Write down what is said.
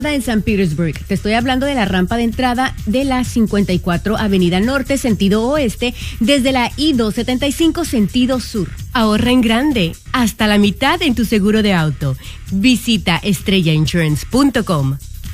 En San Petersburg. Te estoy hablando de la rampa de entrada de la 54 Avenida Norte, sentido oeste, desde la I-275, sentido sur. Ahorra en grande, hasta la mitad en tu seguro de auto. Visita estrellainsurance.com.